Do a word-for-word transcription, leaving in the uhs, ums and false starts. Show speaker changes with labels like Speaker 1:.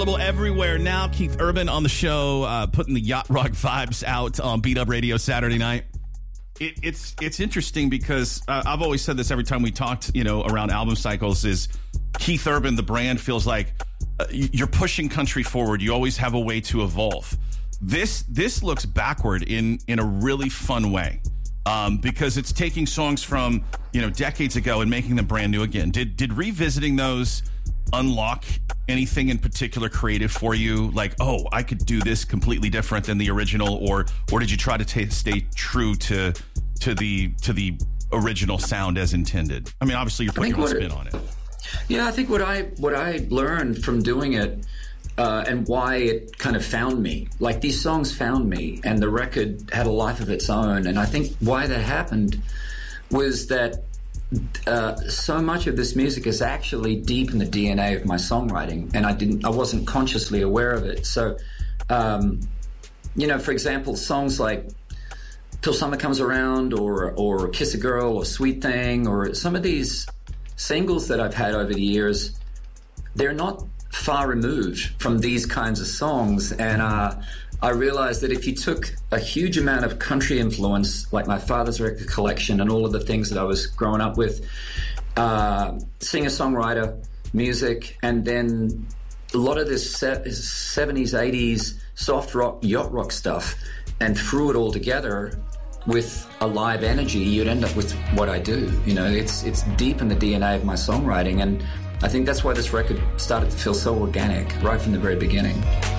Speaker 1: Little everywhere now. Keith Urban on the show, uh, putting the yacht rock vibes out on Beat Up Radio Saturday night. It, it's it's interesting because uh, I've always said this every time we talked, you know, around album cycles is Keith Urban, the brand, feels like uh, you're pushing country forward. You always have a way to evolve. This this looks backward in in a really fun way. Um, because it's taking songs from, you know, decades ago and making them brand new again. Did did revisiting those unlock anything in particular creative for you? Like, oh, I could do this completely different than the original, or or did you try to t- stay true to to the to the original sound as intended? I mean, obviously you're putting your own spin
Speaker 2: it,
Speaker 1: on it.
Speaker 2: Yeah, I think what I what I learned from doing it. Uh, and why it kind of found me. Like, these songs found me, and the record had a life of its own. And I think why that happened was that uh, so much of this music is actually deep in the D N A of my songwriting, and I didn't, I wasn't consciously aware of it. So, um, you know, for example, songs like "Till Summer Comes Around" or or "Kiss a Girl" or "Sweet Thing," or some of these singles that I've had over the years, they're not far removed from these kinds of songs, and uh, I realized that if you took a huge amount of country influence, like my father's record collection and all of the things that I was growing up with, uh, singer-songwriter music, and then a lot of this seventies, eighties soft rock, yacht rock stuff, and threw it all together with a live energy, you'd end up with what I do. You know, it's it's deep in the D N A of my songwriting, and I think that's why this record started to feel so organic right from the very beginning.